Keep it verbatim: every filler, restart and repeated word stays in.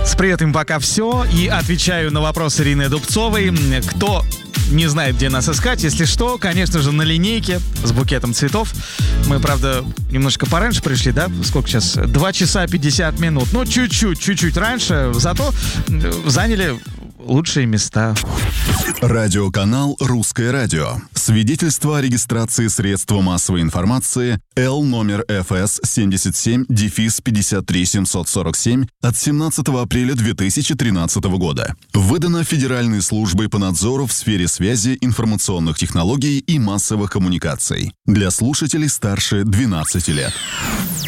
С приветом пока все. И отвечаю на вопрос Ирины Дубцовой. Кто не знает, где нас искать, если что, конечно же, на линейке с букетом цветов. Мы, правда, немножко пораньше пришли, да? Сколько сейчас? два часа пятьдесят минут. Ну, чуть-чуть, чуть-чуть раньше. Зато заняли лучшие места. Радиоканал «Русское радио». Свидетельство о регистрации средства массовой информации Л номер эф эс семьдесят семь пятьдесят три семьсот сорок семь от семнадцатого апреля две тысячи тринадцатого года. Выдано Федеральной службой по надзору в сфере связи, информационных технологий и массовых коммуникаций. Для слушателей старше двенадцати лет.